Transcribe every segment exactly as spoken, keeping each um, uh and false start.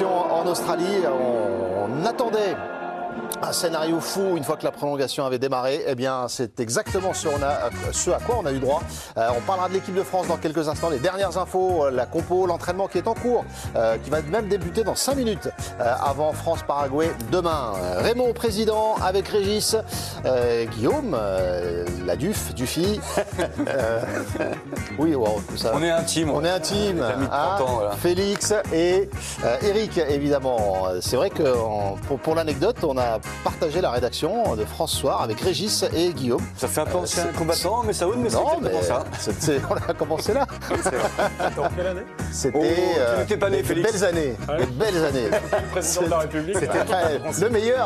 prolongation en Australie. On, on attendait un scénario fou une fois que la prolongation avait démarré. Eh bien, c'est exactement ce, on a, ce à quoi on a eu droit. Euh, on parlera de l'équipe de France dans quelques instants. Les dernières infos, la compo, l'entraînement qui est en cours, euh, qui va même débuter dans cinq minutes euh, avant France-Paraguay demain. Raymond, président, avec Régis, euh, Guillaume, euh, la Duf, Dufy. euh, oui, wow, tout ça. On est intime. On est intime. Hein, voilà. Félix et euh, Eric, évidemment. C'est vrai que en, pour, pour l'anecdote, on a partagé la rédaction de France Soir avec Régis et Guillaume. Ça fait un peu Euh, ancien c'est- combattant, mais ça mais c'est Non, exactement mais ça. c'est- c'est- on a commencé là. Attends, quelle année? C'était Oh, tu n'étais pas né, des Félix. belles années. Ah ouais. Des belles années. Président de la République. C'était le meilleur.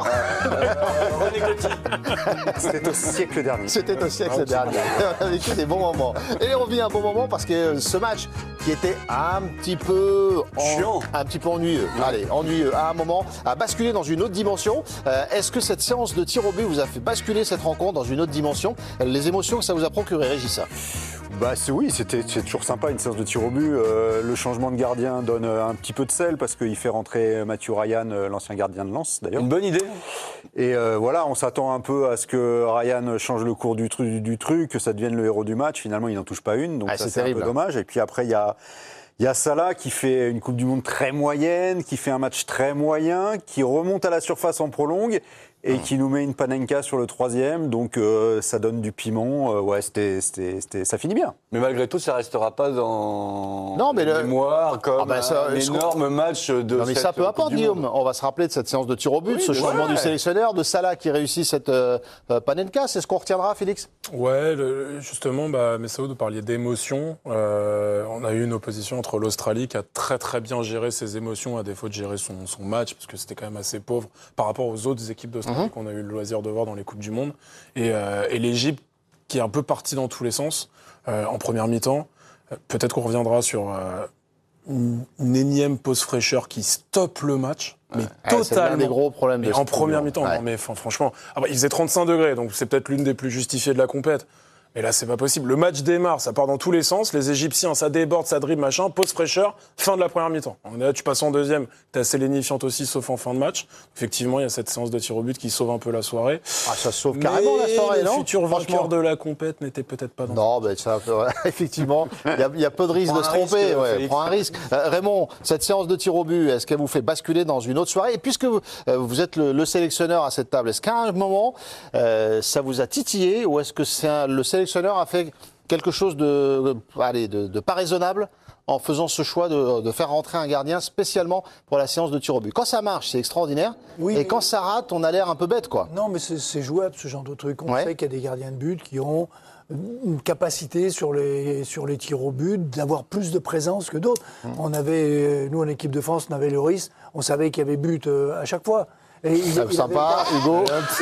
René Gauthier. C'était au siècle dernier. C'était au siècle dernier. On a vécu des bons moments. Et on vit un bon moment parce que ce match qui était un petit peu en- Chiant. un petit peu ennuyeux. Allez, ennuyeux à un moment, a basculé dans une autre dimension. Euh, Est-ce que cette séance de tir au but vous a fait basculer cette rencontre dans une autre dimension? Les émotions que ça vous a procuré, Régis? Bah c'est oui, c'était c'est toujours sympa une séance de tir au but. Euh, le changement de gardien donne euh, un petit peu de sel parce qu'il fait rentrer Mathieu Ryan, euh, l'ancien gardien de Lens d'ailleurs. Une bonne idée. Et euh, voilà, on s'attend un peu à ce que Ryan change le cours du, tru- du truc, que ça devienne le héros du match. Finalement, il n'en touche pas une, donc Ah, ça c'est c'est un terrible. peu dommage. Et puis après, il y a il y a Salah qui fait une Coupe du Monde très moyenne, qui fait un match très moyen, qui remonte à la surface en prolongue et qui nous met une panenka sur le troisième. Donc euh, ça donne du piment. Euh, ouais, c'était, c'était, c'était, ça finit bien. Mais malgré tout, ça restera pas dans Non, mais la le- mémoire comme Ah ben ça, un je énorme match de Non mais cette ça peu Coupe importe, du Guillaume. Monde. On va se rappeler de cette séance de tir au but, Oui, ce mais changement ouais. du sélectionneur, de Salah qui réussit cette euh, euh, panenka. C'est ce qu'on retiendra, Félix? Ouais, le- justement, bah, Messaoud, vous parliez d'émotions. Euh, on a eu une opposition entre l'Australie qui a très très bien géré ses émotions à défaut de gérer son, son match, parce que c'était quand même assez pauvre par rapport aux autres équipes d'Australie Mhm. qu'on a eu le loisir de voir dans les Coupes du Monde. Et, euh, et l'Égypte qui est un peu partie dans tous les sens euh, en première mi-temps. Euh, Peut-être qu'on reviendra sur euh, une, une énième pause fraîcheur qui stoppe le match, mais Ah, c'est l'un totalement. des gros problèmes de Mais ce en Coupe du première Monde. mi-temps, Ouais. non, mais enfin, franchement, ah bah, il faisait trente-cinq degrés, donc c'est peut-être l'une des plus justifiées de la compète. Mais là, c'est pas possible. Le match démarre, ça part dans tous les sens. Les Égyptiens, ça déborde, ça dribble, machin, pause fraîcheur, fin de la première mi-temps. On est là, tu passes en deuxième, t'es assez lénifiante aussi, sauf en fin de match. Effectivement, il y a cette séance de tir au but qui sauve un peu la soirée. Ah, ça sauve carrément la Mais soirée, le non? futur Franchement. vainqueur de la compète n'était peut-être pas dans. Non, mais ça, ouais, effectivement, il y, a- il y a peu de risque Prends de se un tromper. risque, Ouais, Félix. prends un risque. Euh, Raymond, cette séance de tir au but, est-ce qu'elle vous fait basculer dans une autre soirée? Et puisque vous, euh, vous êtes le, le sélectionneur à cette table, est-ce qu'à un moment, euh, ça vous a titillé ou est-ce que c'est un- le sélectionneur a fait quelque chose de, de, allez, de, de pas raisonnable en faisant ce choix de, de faire rentrer un gardien spécialement pour la séance de tir au but? Quand ça marche, c'est extraordinaire. Oui, et mais- quand ça rate, on a l'air un peu bête, quoi. Non, mais c'est c'est jouable, ce genre de truc. On Ouais. sait qu'il y a des gardiens de but qui ont une capacité sur les, sur les tirs au but d'avoir plus de présence que d'autres. On avait, nous, en équipe de France, on avait Lloris, on savait qu'il y avait but euh, à chaque fois. Et il, Ah, il sympa, avait- Hugo.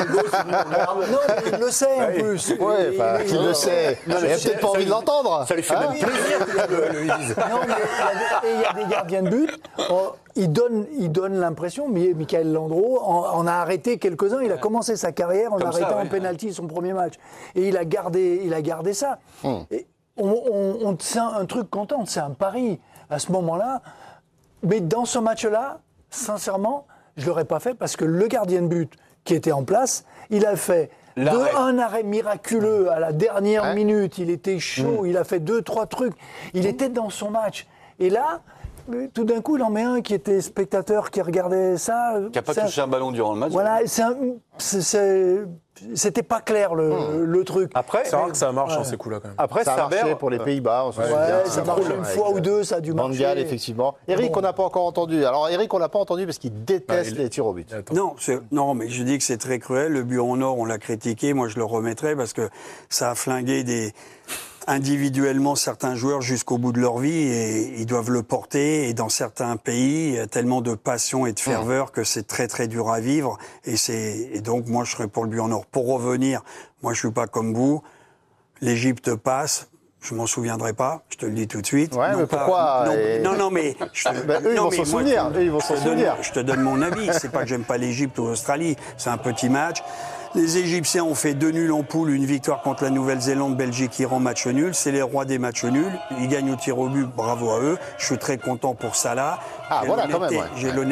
Non, mais il le sait en plus. Ouais, Il- enfin, il- il le sait. Il mais a ça- peut-être pas ça envie lui- de l'entendre. Ça lui fait Hein? même plaisir que le, le Elise. Non, mais il y a des- et il y a des gardiens de but. oh, ils donnent, ils donnent l'impression. Mi- Michael Landreau en, en a arrêté quelques-uns. Il a commencé sa carrière en Comme ça, arrêtant ouais. un penalty son premier match. Et il a gardé, il a gardé ça. Et on, on, on- c'est un, un truc content, c'est un pari à ce moment-là. Mais dans ce match-là, sincèrement, je l'aurais pas fait parce que le gardien de but qui était en place, il a fait de L'arrêt. un arrêt miraculeux à la dernière Ouais. minute. Il était chaud, il a fait deux, trois trucs. Il était dans son match. Et là, euh, tout d'un coup, il en met un qui était spectateur, qui regardait ça. Qui n'a pas C'est un- touché un ballon durant le match. Voilà, c'est un- c'est- c'est- c'était pas clair le, le truc. Après, C'est rare que ça marche Ouais. dans ces coups-là quand même. après Ça a marché Saber, pour les Pays-Bas. On se Ouais, souvient. ça Un marche problème une avec, fois euh, ou deux, ça a dû marcher. Van Gaal, effectivement. Eric, Bon. on n'a pas encore entendu. Alors, Eric, on l'a pas entendu parce qu'il déteste Ah, il- les tirs au but. Attends. Non, c'est- non, mais je dis que c'est très cruel. Le but en or, on l'a critiqué. Moi, je le remettrai parce que ça a flingué des, individuellement certains joueurs jusqu'au bout de leur vie et ils doivent le porter. Et dans certains pays, il y a tellement de passion et de ferveur que c'est très très dur à vivre. Et, c'est, et donc, moi, je serais pour le but en or. Pour revenir, moi, je suis pas comme vous. L'Égypte passe. Je m'en souviendrai pas, je te le dis tout de suite. Ouais, Non mais pas- pourquoi, non, et- non, non, mais... Je te, Ben, eux, ils non, vont mais s'en moi, souvenir. je- Eux, ils vont s'en je te donne- souvenir. Je te donne mon avis. C'est pas que j'aime pas l'Égypte ou l'Australie. C'est un petit match. Les Égyptiens ont fait deux nuls en poule, une victoire contre la Nouvelle-Zélande, Belgique, Iran, match nul. C'est les rois des matchs nuls. Ils gagnent au tir au but, bravo à eux. Je suis très content pour Salah. Ah, J'ai voilà, quand l'honnêteté- même, ouais. J'ai l'honnêteté